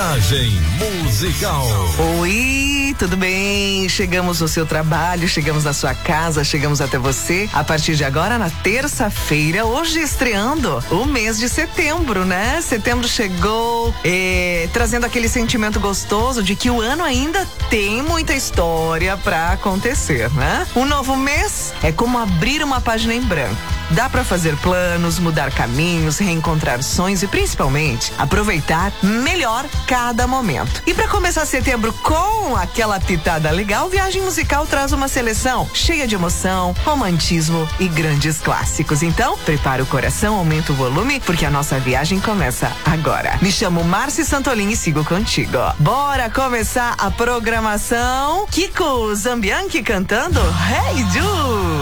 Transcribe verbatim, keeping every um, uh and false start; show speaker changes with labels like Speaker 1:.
Speaker 1: Viagem musical.
Speaker 2: Oi, tudo bem? Chegamos no seu trabalho, chegamos na sua casa, chegamos até você. A partir de agora, na terça-feira, hoje estreando o mês de setembro, né? Setembro chegou, eh, trazendo aquele sentimento gostoso de que o ano ainda tem muita história pra acontecer, né? Um novo mês é como abrir uma página em branco. Dá pra fazer planos, mudar caminhos, reencontrar sonhos e principalmente aproveitar melhor cada momento. E pra começar setembro com aquela pitada legal, Viagem Musical traz uma seleção cheia de emoção, romantismo e grandes clássicos. Então, prepara o coração, aumenta o volume, porque a nossa viagem começa agora. Me chamo Márcia Santolin e sigo contigo. Bora começar a programação. Kiko Zambianchi cantando Hey Jude.